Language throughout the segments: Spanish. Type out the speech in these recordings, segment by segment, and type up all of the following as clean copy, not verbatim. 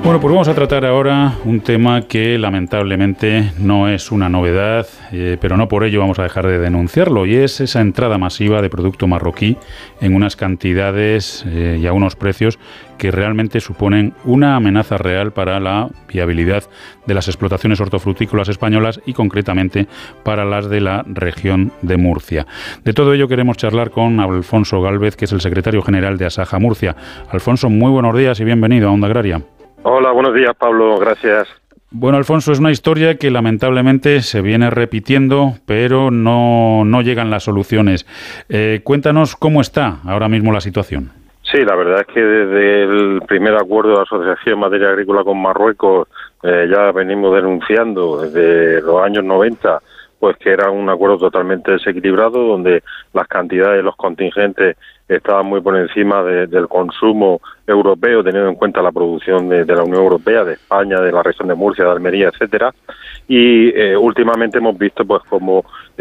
Bueno, pues vamos a tratar ahora un tema que lamentablemente no es una novedad, pero no por ello vamos a dejar de denunciarlo, y es esa entrada masiva de producto marroquí en unas cantidades y a unos precios que realmente suponen una amenaza real para la viabilidad de las explotaciones hortofrutícolas españolas y concretamente para las de la región de Murcia. De todo ello queremos charlar con Alfonso Gálvez, que es el secretario general de Asaja Murcia. Alfonso, muy buenos días y bienvenido a Onda Agraria. Hola, buenos días, Pablo, gracias. Bueno, Alfonso, es una historia que lamentablemente se viene repitiendo, pero no llegan las soluciones. Cuéntanos cómo está ahora mismo la situación. Sí, la verdad es que desde el primer acuerdo de asociación en materia agrícola con Marruecos ya venimos denunciando desde los años 90 pues que era un acuerdo totalmente desequilibrado, donde las cantidades, los contingentes estaban muy por encima del consumo europeo, teniendo en cuenta la producción de la Unión Europea, de España, de la región de Murcia, de Almería, etcétera. Y últimamente hemos visto pues como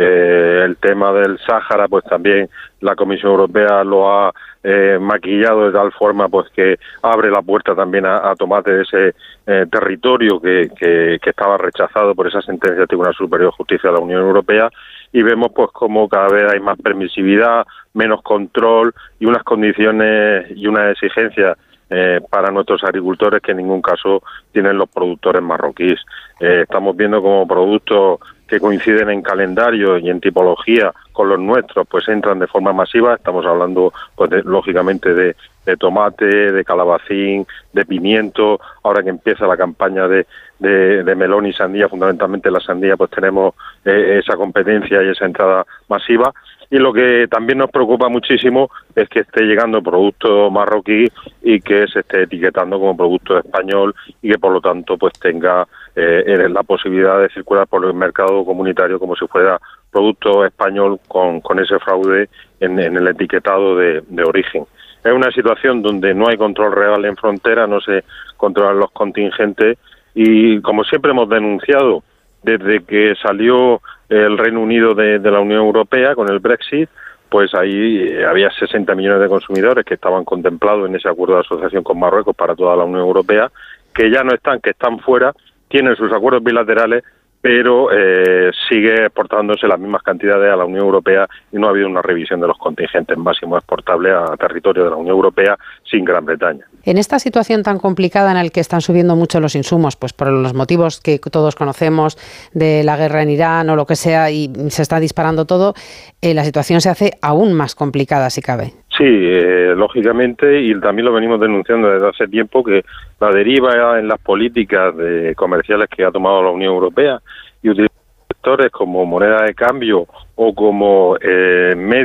el tema del Sáhara, pues también la Comisión Europea lo ha maquillado de tal forma pues que abre la puerta también a tomate de ese territorio que estaba rechazado por esa sentencia del Tribunal Superior de Justicia de la Unión Europea, y vemos pues como cada vez hay más permisividad, menos control y unas condiciones y unas exigencias para nuestros agricultores que en ningún caso tienen los productores marroquíes. Estamos viendo como productos que coinciden en calendario y en tipología con los nuestros, pues entran de forma masiva. Estamos hablando, pues lógicamente, de tomate, de calabacín, de pimiento. Ahora que empieza la campaña de melón y sandía, fundamentalmente la sandía, pues tenemos esa competencia y esa entrada masiva. Y lo que también nos preocupa muchísimo es que esté llegando producto marroquí y que se esté etiquetando como producto español y que por lo tanto pues tenga la posibilidad de circular por el mercado comunitario como si fuera producto español con ese fraude en el etiquetado de origen. Es una situación donde no hay control real en frontera, no se controlan los contingentes y, como siempre hemos denunciado, desde que salió el Reino Unido de la Unión Europea con el Brexit, pues ahí había 60 millones de consumidores que estaban contemplados en ese acuerdo de asociación con Marruecos para toda la Unión Europea, que ya no están, que están fuera, tienen sus acuerdos bilaterales, pero sigue exportándose las mismas cantidades a la Unión Europea y no ha habido una revisión de los contingentes máximos exportables a territorio de la Unión Europea sin Gran Bretaña. En esta situación tan complicada en la que están subiendo mucho los insumos, pues por los motivos que todos conocemos de la guerra en Irán o lo que sea, y se está disparando todo, la situación se hace aún más complicada, si cabe. Sí, lógicamente, y también lo venimos denunciando desde hace tiempo, que la deriva en las políticas comerciales que ha tomado la Unión Europea y utilizar sectores como moneda de cambio o como medio